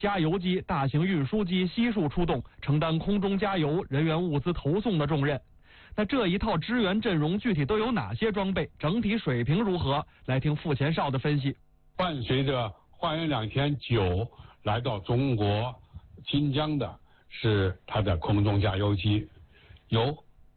加油机、大型运输机悉数出动，承担空中加油、人员物资投送的重任。那这一套支援阵容具体都有哪些装备？整体水平如何？来听傅前哨的分析。 伴随着花园2009来到中国新疆的是它的空中加油机，由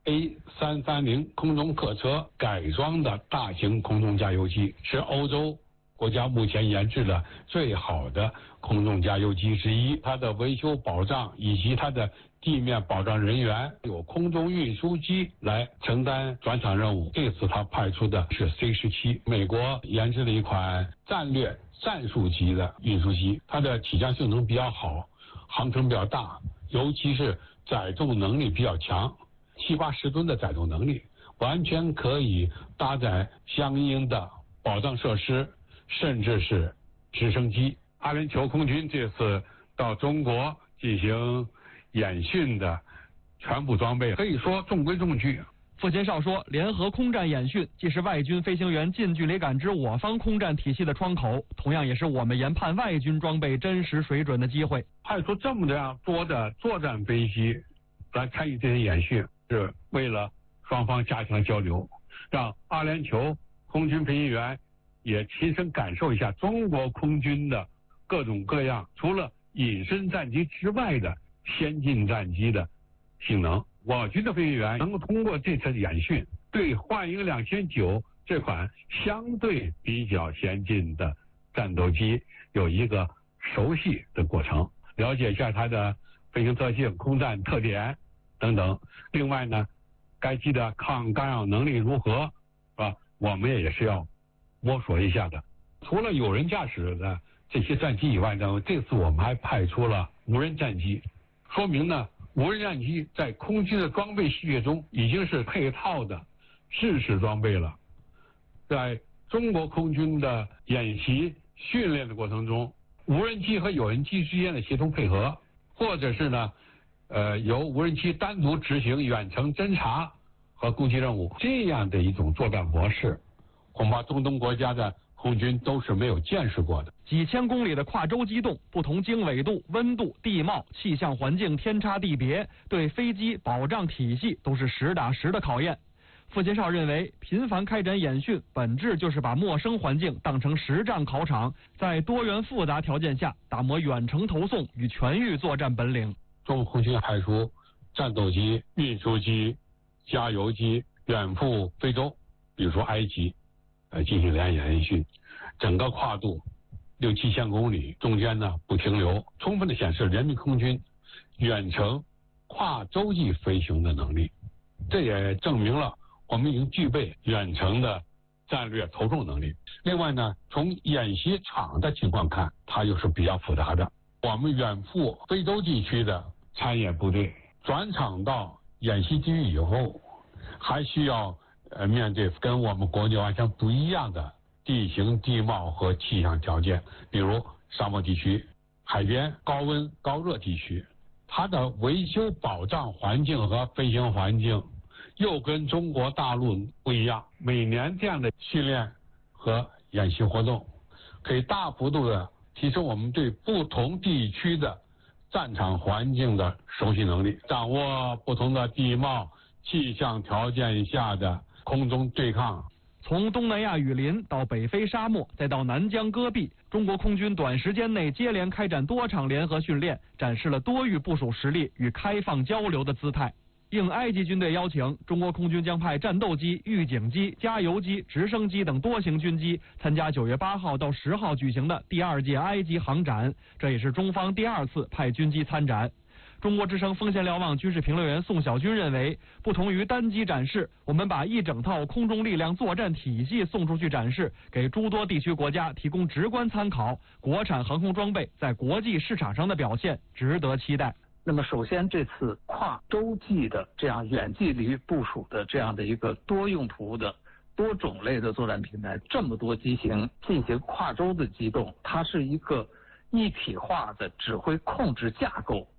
A330 空中客车改装的大型空中加油机，是欧洲国家目前研制的最好的空中加油机之一。它的维修保障以及它的地面保障人员有空中运输机来承担转场任务。这次它派出的是 C17， 美国研制的一款战术级的运输机，它的起降性能比较好，航程比较大，尤其是载重能力比较强，70-80吨的载重能力，完全可以搭载相应的保障设施，甚至是直升机。阿联酋空军这次到中国进行演训的全部装备可以说中规中矩。 傅前哨说，联合空战演训既是外军飞行员近距离感知我方空战体系的窗口，同样也是我们研判外军装备真实水准的机会。 派出这么多的作战飞机来参与这些演训，是为了双方加强交流，让阿联酋空军飞行员也亲身感受一下中国空军的各种各样除了隐身战机之外的先进战机的性能。我军的飞行员能够通过这次演训，对幻鹰2009这款相对比较先进的战斗机有一个熟悉的过程，了解一下它的飞行特性、空战特点等等。另外呢，该机的抗干扰能力如何，是吧？我们也是要摸索一下的。除了有人驾驶的这些战机以外呢，这次我们还派出了无人战机，说明呢，无人战机在空军的装备序列中已经是配套的制式装备了。在中国空军的演习训练的过程中，无人机和有人机之间的协同配合，或者是呢，由无人机单独执行远程侦察和攻击任务，这样的一种作战模式，恐怕中东国家的空军都是没有见识过的。 几千公里的跨洲机动，不同经纬度、温度、地貌、气象环境天差地别，对飞机保障体系都是实打实的考验。傅前哨认为，频繁开展演训，本质就是把陌生环境当成实战考场，在多元复杂条件下打磨远程投送与全域作战本领。 中国空军派出战斗机、运输机、加油机远赴非洲，比如说埃及，进行联演训，整个跨度6-7千公里，中间呢不停留，充分的显示人民空军远程跨洲际飞行的能力。这也证明了我们已经具备远程的战略投送能力。另外呢，从演习场的情况看，它又是比较复杂的。我们远赴非洲地区的参演部队转场到演习地域以后，还需要面对跟我们国内完全不一样的地形地貌和气象条件，比如沙漠地区、海边高温高热地区，它的维修保障环境和飞行环境又跟中国大陆不一样。每年这样的训练和演习活动，可以大幅度的提升我们对不同地区的战场环境的熟悉能力，掌握不同的地貌气象条件下的空中对抗。 从东南亚雨林到北非沙漠，再到南疆戈壁，中国空军短时间内接连开展多场联合训练，展示了多域部署实力与开放交流的姿态。应埃及军队邀请，中国空军将派战斗机、预警机、加油机、直升机等多型军机参加9月8号到10号举行的第2届埃及航展，这也是中方第2次派军机参展。中国之声风险瞭望军事评论员宋小军认为，不同于单机展示，我们把一整套空中力量作战体系送出去展示，给诸多地区国家提供直观参考，国产航空装备在国际市场上的表现值得期待。 那么首先这次跨洲际的这样远距离部署的这样的一个多用途的多种类的作战平台，这么多机型进行跨洲的机动，它是一个一体化的指挥控制架构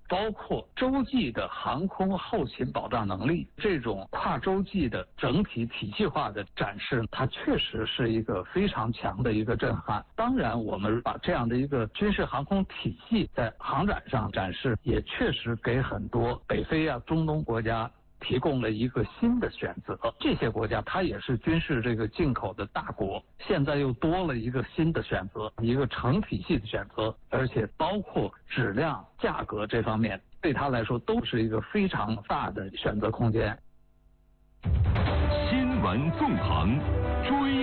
包括洲际的航空后勤保障能力，这种跨洲际的整体体系化的展示，它确实是一个非常强的一个震撼。当然，我们把这样的一个军事航空体系在航展上展示，也确实给很多北非啊、中东国家提供了一个新的选择。这些国家它也是军事这个进口的大国，现在又多了一个新的选择，一个成体系的选择，而且包括质量、价格这方面，对它来说都是一个非常大的选择空间。 新闻纵横，追